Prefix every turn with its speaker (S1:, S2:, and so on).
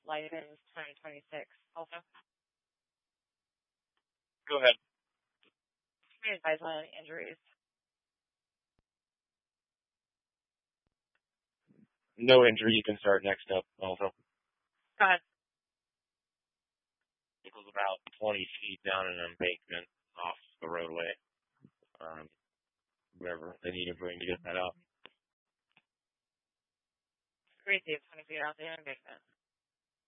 S1: license 2026 also?
S2: Go ahead.
S1: Can you advise on any injuries?
S2: No injury. You can start next up also.
S1: Go ahead.
S2: It was about 20 feet down an embankment off the roadway. Whatever they need to bring to get that up.
S1: Receive 20 feet off the embankment.